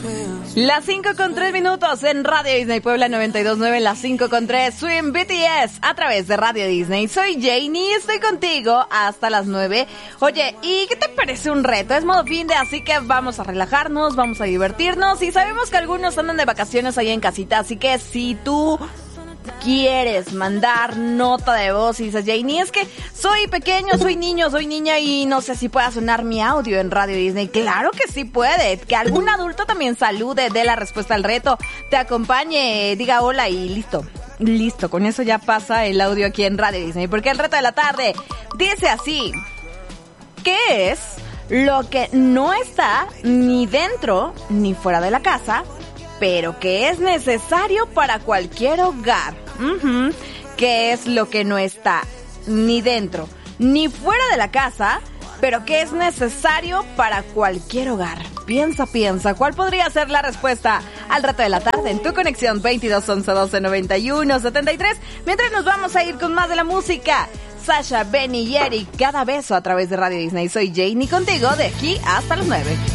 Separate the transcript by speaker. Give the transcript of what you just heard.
Speaker 1: Las 5:03 en Radio Disney Puebla 92.9, las 5:03, Swim BTS a través de Radio Disney. Soy Janie y estoy contigo hasta las 9. Oye, ¿y qué te parece un reto? Es modo fin de, así que vamos a relajarnos, vamos a divertirnos y sabemos que algunos andan de vacaciones ahí en casita, así que si tú quieres mandar nota de voz y dices, Janie, es que soy pequeño, soy niño, soy niña y no sé si pueda sonar mi audio en Radio Disney. Claro que sí puede. Que algún adulto también salude, dé la respuesta al reto, te acompañe, diga hola y listo. Listo, con eso ya pasa el audio aquí en Radio Disney. Porque el reto de la tarde dice así: ¿qué es lo que no está ni dentro ni fuera de la casa, pero que es necesario para cualquier hogar? ¿Qué es lo que no está ni dentro ni fuera de la casa, pero que es necesario para cualquier hogar? Piensa, ¿cuál podría ser la respuesta al reto de la tarde en tu conexión 22 11 12 91 73? Mientras nos vamos a ir con más de la música, Sasha, Benny y Eric, Cada Beso a través de Radio Disney. Soy Janie contigo de aquí hasta las 9.